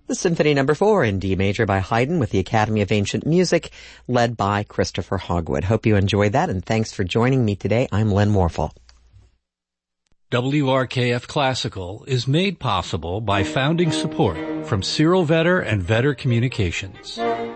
the Symphony No. 4 in D major by Haydn with the Academy of Ancient Music, led by Christopher Hogwood. Hope you enjoyed that, and thanks for joining me today. I'm Len Warfel. WRKF Classical is made possible by founding support from Cyril Vetter and Vetter Communications.